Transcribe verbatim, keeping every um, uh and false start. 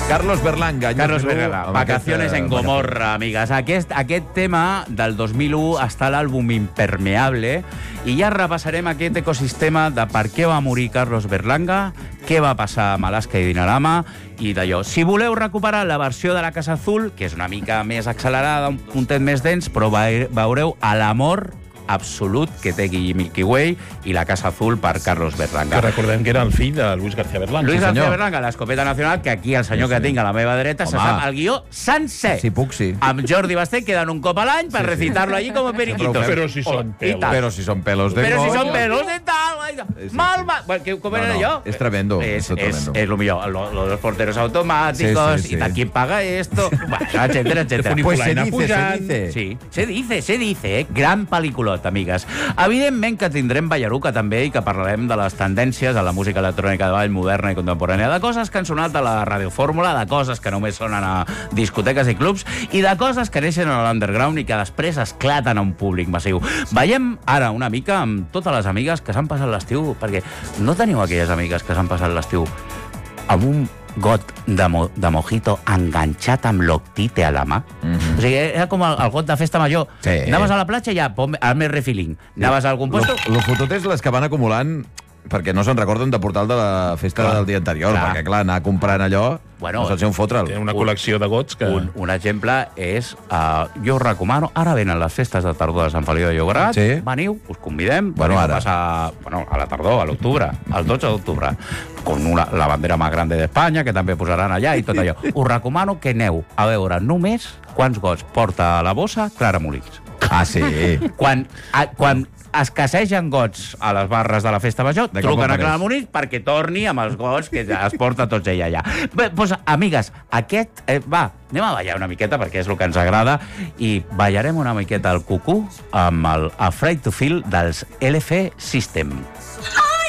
Carlos Berlanga. Carlos Berlanga, Vacaciones en Gomorra, amigues. Aquest, aquest tema del dos mil u està a l'àlbum Impermeable i ja repassarem aquest ecosistema de per què va morir Carlos Berlanga, què va passar amb Alaska i Dinarama i d'allò. Si voleu recuperar la versió de la Casa Azul, que és una mica més accelerada, un puntet més dens, però veureu a l'amor absolut que té Milky Way i la Casa Azul per Carlos Berlanga. Que recordem que era el fill de Luis García Berlanga. Luis Sí, García senyor. Berlanga, l'Escopeta Nacional, que aquí el senyor Sí, que sí. tinc a la meva dreta se Home. sap el guió sencer. Si puc, sí. Amb Jordi Basté queden un cop a l'any per Sí, sí. recitar-lo allí com a periquitos. Però si són I pelos. tal. Però si són pelos de Però si coll. són pelos de tal... Sí, sí. Mal, mal... Bueno, que- com No, era no, allò? és tremendo, És, és tremendo. és, és lo millor. Lo, lo de los porteros automáticos, Sí, sí, sí. y tal, ¿quién paga esto? Bueno, etcétera, etcétera. Pues se Funiculana dice, se pujant. dice. Sí, se dice, se dice, eh? Gran pel·lículot, amigues. Evidentment que tindrem Ballaruca també i que parlarem de les tendències a la música electrònica de ball moderna i contemporània, de coses que han sonat a la radiofórmula, de coses que només sonen a discoteques i clubs i de coses que neixen a l'underground i que després esclaten a un públic massiu. Veiem ara una mica amb totes les amigues que s'han passat l'estiu, perquè no teniu aquelles amigues que s'han passat l'estiu amb un got de, mo de mojito enganxat amb l'octite a la mà. Mhm. O sigui, era com el, el got de festa major. Sí. Anaves a la platja i ja, hazme refilling. Anaves a algun Lo, puesto... lo fotut és les que van acumulant perquè no se'n recorden de portar el de la festa Clar. del dia anterior, Clar. perquè, clar, anar comprant allò, Bueno, no se'n sé on fotre'l. Té una col·lecció de gots que... Un, un exemple és, uh, jo us recomano, ara venen les festes de tardor de Sant Feliu de Llobregat, Sí. veniu, us convidem, Bueno, veniu ara. a passar, bueno, a la tardor, a l'octubre, al dotze d'octubre, con una, la bandera més grande d'Espanya, que també posaran allà i tot allò. Us recomano que aneu a veure només quants gots porta a la bossa Clara Molins. Ah, sí. Quan, a, quan escassegen gots a les barres de la festa major, De cop truquen a apareix. Clara Molins perquè torni amb els gots que ja es porta tots ella allà. Bé, doncs, amigues, aquest... Eh, va, anem a ballar una miqueta perquè és el que ens agrada i ballarem una miqueta al cucú amb el Afraid to Feel dels L F System.